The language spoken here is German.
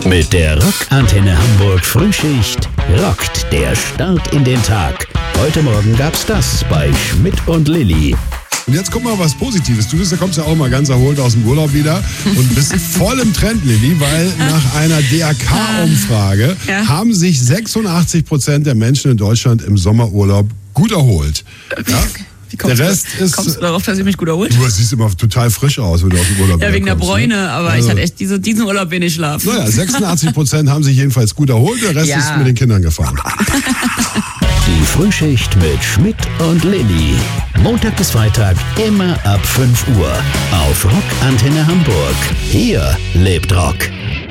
Mit der Rock-Antenne Hamburg Frühschicht rockt der Start in den Tag. Heute Morgen gab's das bei Schmidt und Lilli. Und jetzt kommt mal was Positives. Du kommst ja auch mal ganz erholt aus dem Urlaub wieder und bist voll im Trend, Lilli, weil nach einer DRK-Umfrage haben sich 86% der Menschen in Deutschland im Sommerurlaub gut erholt. Ja? Der Rest ist. Kommst du darauf, dass ich mich gut erholt? Du siehst immer total frisch aus, wenn du aus dem Urlaub Ja, wegen der kommst, Bräune, ne? aber Also, ich hatte echt diesen Urlaub wenig Schlaf. Naja, 86% haben sich jedenfalls gut erholt, der Rest ist mit den Kindern gefahren. Die Frühschicht mit Schmidt und Lilli. Montag bis Freitag immer ab 5 Uhr auf Rock-Antenne Hamburg. Hier lebt Rock.